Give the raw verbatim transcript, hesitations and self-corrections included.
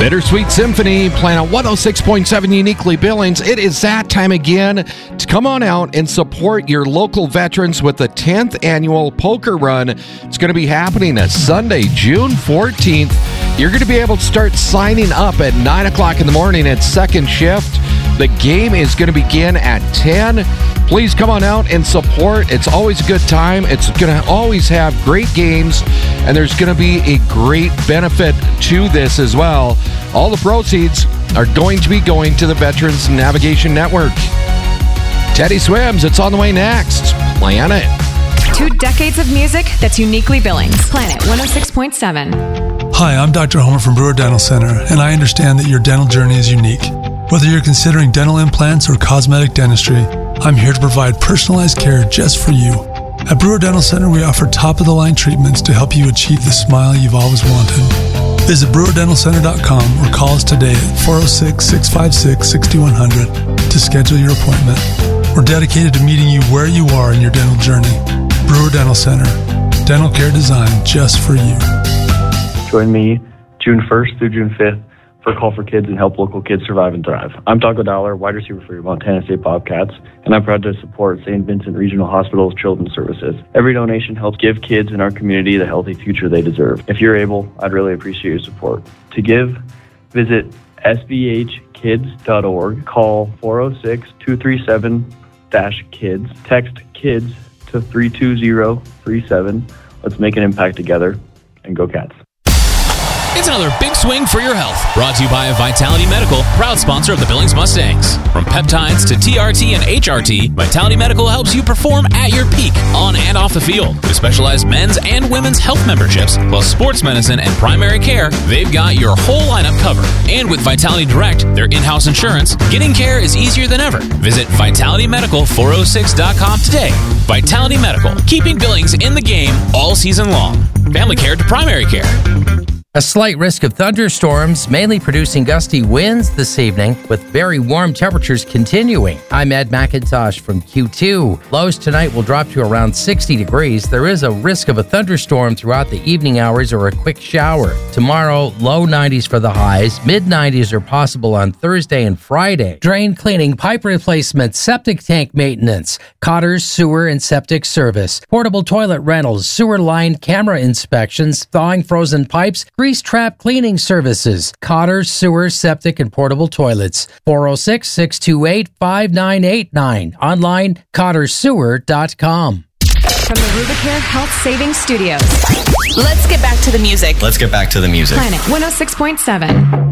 Bittersweet Symphony playing on one oh six point seven Uniquely Billings. It is that time again to come on out and support your local veterans with the tenth annual poker run. It's going to be happening on Sunday, June fourteenth. You're going to be able to start signing up at nine o'clock in the morning at second shift. The game is going to begin at ten. Please come on out and support. It's always a good time. It's going to always have great games, and there's going to be a great benefit to this as well. All the proceeds are going to be going to the Veterans Navigation Network. Teddy Swims, it's on the way next. Planet. Two decades of music that's uniquely Billings. Planet one oh six point seven. Hi, I'm Doctor Homer from Brewer Dental Center, and I understand that your dental journey is unique. Whether you're considering dental implants or cosmetic dentistry, I'm here to provide personalized care just for you. At Brewer Dental Center, we offer top-of-the-line treatments to help you achieve the smile you've always wanted. Visit brewer dental center dot com or call us today at four oh six, six five six, six one zero zero to schedule your appointment. We're dedicated to meeting you where you are in your dental journey. Brewer Dental Center, dental care designed just for you. Join me June first through June fifth for a call for kids and help local kids survive and thrive. I'm Taco Dollar, wide receiver for your Montana State Bobcats, and I'm proud to support Saint Vincent Regional Hospital's Children's Services. Every donation helps give kids in our community the healthy future they deserve. If you're able, I'd really appreciate your support. To give, visit s b h kids dot org, call four oh six, two three seven, kids, text KIDS to three two zero three seven. Let's make an impact together, and go Cats. It's another big swing for your health. Brought to you by Vitality Medical, proud sponsor of the Billings Mustangs. From peptides to T R T and H R T, Vitality Medical helps you perform at your peak, on and off the field. With specialized men's and women's health memberships, plus sports medicine and primary care, they've got your whole lineup covered. And with Vitality Direct, their in-house insurance, getting care is easier than ever. Visit vitality medical four oh six dot com today. Vitality Medical, keeping Billings in the game all season long. Family care to primary care. A slight risk of thunderstorms, mainly producing gusty winds this evening, with very warm temperatures continuing. I'm Ed McIntosh from Q two. Lows tonight will drop to around sixty degrees. There is a risk of a thunderstorm throughout the evening hours or a quick shower. Tomorrow, low nineties for the highs. mid nineties are possible on Thursday and Friday. Drain cleaning, pipe replacement, septic tank maintenance, Cotter's Sewer and Septic Service, portable toilet rentals, sewer line camera inspections, thawing frozen pipes, grease trap cleaning services, Cotter's Sewer, Septic, and Portable Toilets. four oh six, six two eight, five nine eight nine. Online, cotter sewer dot com. From the Rubicare Health Savings Studios. Let's get back to the music. Let's get back to the music. Planet one oh six point seven.